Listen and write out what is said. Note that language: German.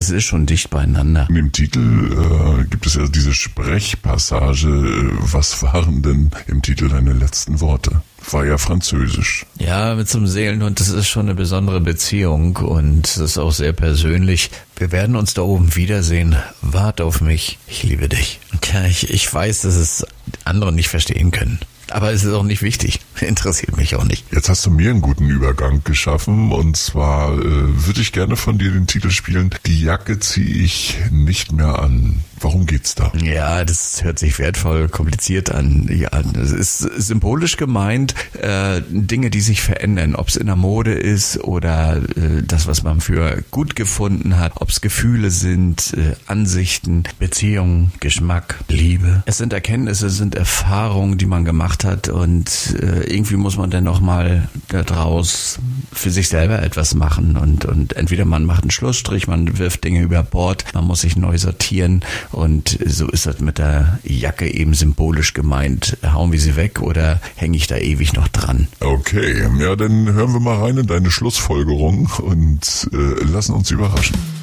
Es ist schon dicht beieinander. In dem Titel gibt es ja diese Sprechpassage. Was waren denn im Titel deine letzten Worte? War ja französisch. Ja, mit so einem Seelenhund, das ist schon eine besondere Beziehung und es ist auch sehr persönlich. Wir werden uns da oben wiedersehen. Wart auf mich. Ich liebe dich. Okay, ich weiß, dass es andere nicht verstehen können. Aber es ist auch nicht wichtig. Interessiert mich auch nicht. Jetzt hast du mir einen guten Übergang geschaffen und zwar würde ich gerne von dir den Titel spielen. Die Jacke ziehe ich nicht mehr an. Warum geht's da? Ja, das hört sich wertvoll, kompliziert an. Ja, das ist symbolisch gemeint, Dinge, die sich verändern. Ob es in der Mode ist oder das, was man für gut gefunden hat. Ob es Gefühle sind, Ansichten, Beziehungen, Geschmack, Liebe. Es sind Erkenntnisse, es sind Erfahrungen, die man gemacht hat und irgendwie muss man dann nochmal daraus für sich selber etwas machen und entweder man macht einen Schlussstrich, man wirft Dinge über Bord, man muss sich neu sortieren und so ist das mit der Jacke eben symbolisch gemeint. Hauen wir sie weg oder hänge ich da ewig noch dran? Okay, ja, dann hören wir mal rein in deine Schlussfolgerung und lassen uns überraschen.